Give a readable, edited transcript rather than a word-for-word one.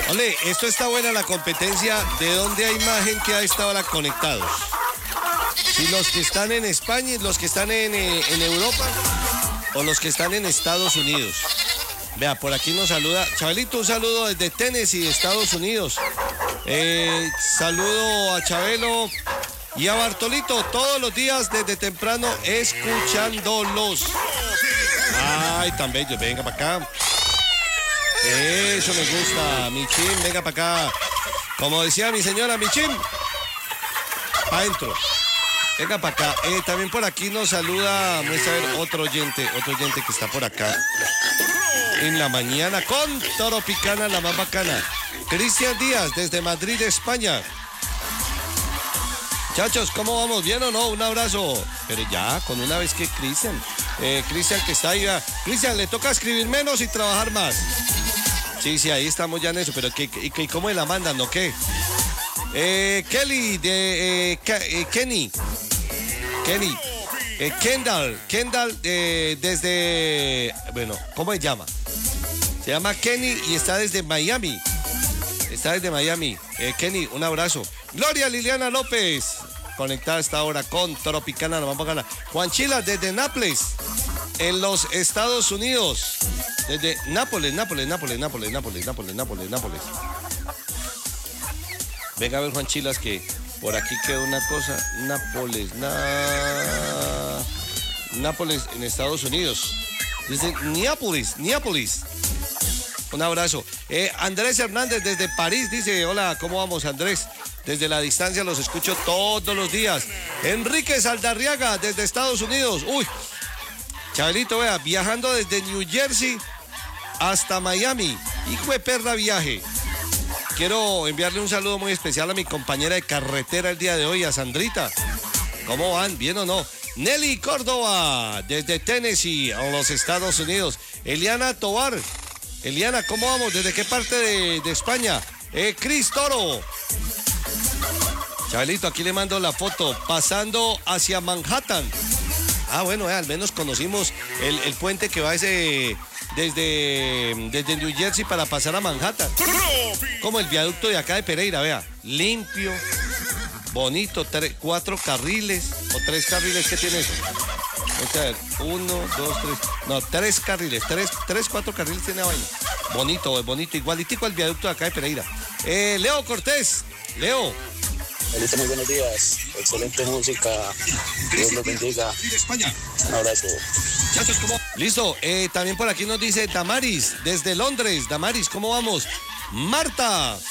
Ole, esto está buena la competencia. ¿De dónde hay más gente a esta hora conectados? Si los que están en España, los que están en Europa o los que están en Estados Unidos. Vea, por aquí nos saluda Chabelito, un saludo desde Tennessee, Estados Unidos. Saludo a Chabelo y a Bartolito todos los días desde temprano escuchándolos. Ay, tan bello, venga para acá. Eso me gusta, Michín, venga para acá. Como decía mi señora, Michín, adentro. Venga para acá. También por aquí nos saluda, vamos a ver, otro oyente que está por acá. En la mañana con Toropicana, la más bacana. Cristian Díaz, desde Madrid, España. Muchachos, ¿cómo vamos? ¿Bien o no? Un abrazo. Pero ya, con una vez que Cristian. Cristian que está ahí. Cristian, le toca escribir menos y trabajar más. Sí, ahí estamos ya en eso. Pero ¿cómo la mandan o qué? Kelly, de Kenny. Kendall, desde, bueno, ¿cómo se llama? Se llama Kenny y está desde Miami. Kenny, un abrazo. Gloria Liliana López, conectada a esta hora con Tropicana, la más bacana. Juan Chila, desde Nápoles, en los Estados Unidos. Desde Nápoles. Venga a ver, Juan Chilas, que por aquí queda una cosa. Nápoles en Estados Unidos. Dice Neápolis. Un abrazo. Andrés Hernández desde París dice, hola, ¿cómo vamos, Andrés? Desde la distancia los escucho todos los días. Enrique Saldarriaga desde Estados Unidos. Uy, Chabelito, vea, viajando desde New Jersey hasta Miami. Hijo de perra viaje. Quiero enviarle un saludo muy especial a mi compañera de carretera el día de hoy, a Sandrita. ¿Cómo van? ¿Bien o no? Nelly Córdoba, desde Tennessee, a los Estados Unidos. Eliana Tobar. Eliana, ¿cómo vamos? ¿Desde qué parte de España? Cris Toro. Chabelito, aquí le mando la foto, pasando hacia Manhattan. Bueno, al menos conocimos el puente que va desde New Jersey para pasar a Manhattan. Como el viaducto de acá de Pereira, vea. Limpio, bonito, 4 carriles o 3 carriles, ¿qué tiene eso? Vamos a ver, 1, 2, 3, no, 3 carriles, 4 carriles tiene la vaina. Bonito, igualitico al viaducto de acá de Pereira. Leo Cortés, Leo. Feliz, muy buenos días, excelente música, Dios los bendiga, un abrazo. Listo, también por aquí nos dice Damaris, desde Londres. Damaris, ¿cómo vamos? Marta.